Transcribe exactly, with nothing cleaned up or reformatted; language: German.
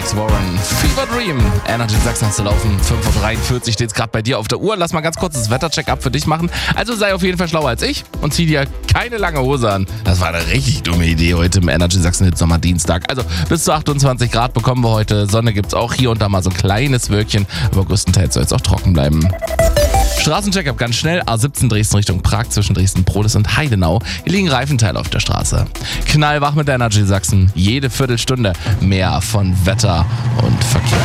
Alex Warren, Fever Dream. Energy Sachsen hast du laufen. fünf Uhr dreiundvierzig steht es gerade bei dir auf der Uhr. Lass mal ganz kurz das Wetter-Check-up für dich machen. Also sei auf jeden Fall schlauer als ich und zieh dir keine lange Hose an. Das war eine richtig dumme Idee heute im Energy Sachsen Hit Sommerdienstag. Also bis zu achtundzwanzig Grad bekommen wir heute. Sonne gibt's auch hier und da mal so ein kleines Wölkchen, aber größtenteils soll es auch trocken bleiben. Straßencheck-up ganz schnell. A siebzehn Dresden Richtung Prag zwischen Dresden-Prolis und Heidenau. Hier liegen Reifenteile auf der Straße. Knallwach mit der Energy Sachsen. Jede Viertelstunde mehr von Wetter und Verkehr.